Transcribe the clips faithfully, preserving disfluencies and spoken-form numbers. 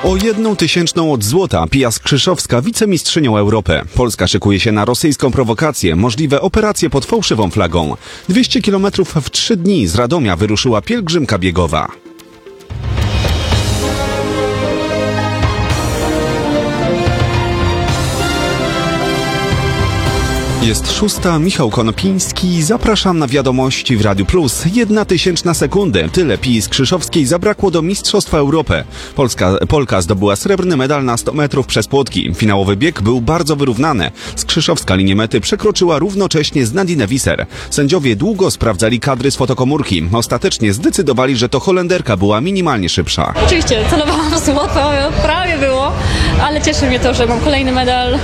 O jedną tysięczną od złota Pia Skrzyszowska wicemistrzynią Europy. Polska szykuje się na rosyjską prowokację, możliwe operacje pod fałszywą flagą. dwieście kilometrów w trzy dni z Radomia wyruszyła pielgrzymka biegowa. Jest szósta, Michał Konopiński, zapraszam na wiadomości w Radiu Plus. Jedna tysięczna sekundy, tyle Pii Skrzyszowskiej zabrakło do Mistrzostwa Europy. Polska, Polka zdobyła srebrny medal na sto metrów przez płotki. Finałowy bieg był bardzo wyrównany. Skrzyszowska linię mety przekroczyła równocześnie z Nadine Visser. Sędziowie długo sprawdzali kadry z fotokomórki. Ostatecznie zdecydowali, że to Holenderka była minimalnie szybsza. Oczywiście celowałam w złoto, prawie było, ale cieszy mnie to, że mam kolejny medal.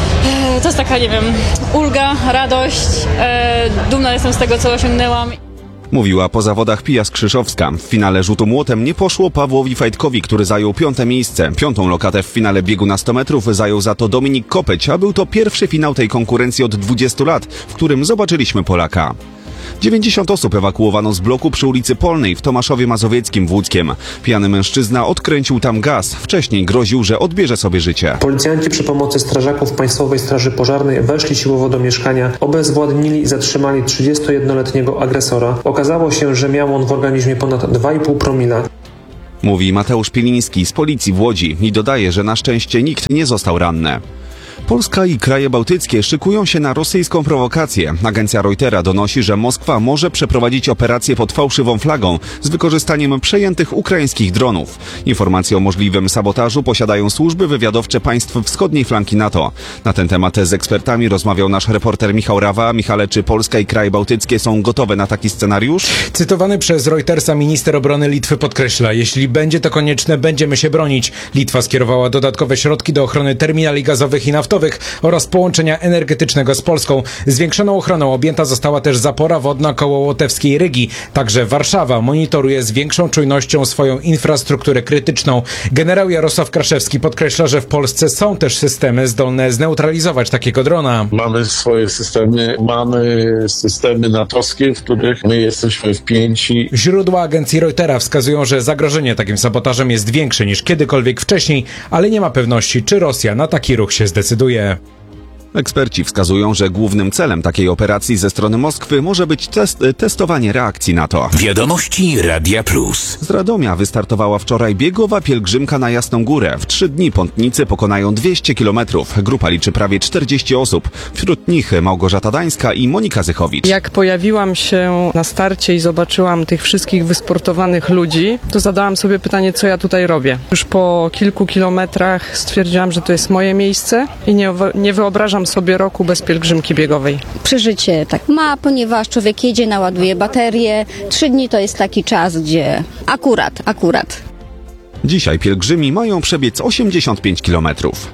To jest taka, nie wiem, ulga, radość, e, dumna jestem z tego, co osiągnęłam. Mówiła po zawodach Pia Skrzyszowska. W finale rzutu młotem nie poszło Pawłowi Fajtkowi, który zajął piąte miejsce. Piątą lokatę w finale biegu na sto metrów zajął za to Dominik Kopeć, a był to pierwszy finał tej konkurencji od dwudziestu lat, w którym zobaczyliśmy Polaka. dziewięćdziesiąt osób ewakuowano z bloku przy ulicy Polnej w Tomaszowie Mazowieckim w Łódzkiem. Pijany mężczyzna odkręcił tam gaz. Wcześniej groził, że odbierze sobie życie. Policjanci przy pomocy strażaków Państwowej Straży Pożarnej weszli siłowo do mieszkania, obezwładnili i zatrzymali trzydziestojednoletniego agresora. Okazało się, że miał on w organizmie ponad dwa i pół promila. Mówi Mateusz Pieliński z policji w Łodzi i dodaje, że na szczęście nikt nie został ranny. Polska i kraje bałtyckie szykują się na rosyjską prowokację. Agencja Reutera donosi, że Moskwa może przeprowadzić operację pod fałszywą flagą z wykorzystaniem przejętych ukraińskich dronów. Informacje o możliwym sabotażu posiadają służby wywiadowcze państw wschodniej flanki NATO. Na ten temat z ekspertami rozmawiał nasz reporter Michał Rawa. Michale, czy Polska i kraje bałtyckie są gotowe na taki scenariusz? Cytowany przez Reutersa minister obrony Litwy podkreśla, jeśli będzie to konieczne, będziemy się bronić. Litwa skierowała dodatkowe środki do ochrony terminali gazowych i naftowych oraz połączenia energetycznego z Polską. Zwiększoną ochroną objęta została też zapora wodna koło Łotewskiej Rygi. Także Warszawa monitoruje z większą czujnością swoją infrastrukturę krytyczną. Generał Jarosław Kraszewski podkreśla, że w Polsce są też systemy zdolne zneutralizować takiego drona. Mamy swoje systemy, mamy systemy natowskie, w których my jesteśmy wpięci. Źródła agencji Reutera wskazują, że zagrożenie takim sabotażem jest większe niż kiedykolwiek wcześniej, ale nie ma pewności, czy Rosja na taki ruch się zdecyduje. Eksperci wskazują, że głównym celem takiej operacji ze strony Moskwy może być test, testowanie reakcji NATO. Wiadomości Radia Plus. Z Radomia wystartowała wczoraj biegowa pielgrzymka na Jasną Górę. W trzy dni pątnicy pokonają dwieście kilometrów. Grupa liczy prawie czterdzieści osób. Wśród nich Małgorzata Dańska i Monika Zychowicz. Jak pojawiłam się na starcie i zobaczyłam tych wszystkich wysportowanych ludzi, to zadałam sobie pytanie, co ja tutaj robię. Już po kilku kilometrach stwierdziłam, że to jest moje miejsce i nie, nie wyobrażam sobie roku bez pielgrzymki biegowej. Przeżycie tak ma, ponieważ człowiek jedzie, naładuje baterię. Trzy dni to jest taki czas, gdzie akurat, akurat. Dzisiaj pielgrzymi mają przebiec osiemdziesiąt pięć kilometrów.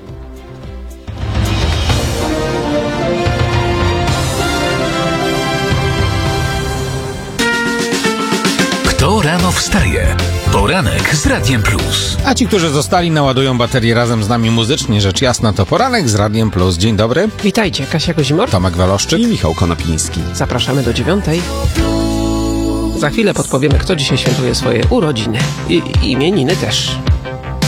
Kto rano wstaje? Poranek z Radiem Plus. A ci, którzy zostali, naładują baterię razem z nami muzycznie, rzecz jasna, to Poranek z Radiem Plus. Dzień dobry. Witajcie, Kasia Kozimor, Tomek Waloszczyk i Michał Konopiński. Zapraszamy do dziewiątej. Za chwilę podpowiemy, kto dzisiaj świętuje swoje urodziny i imieniny też.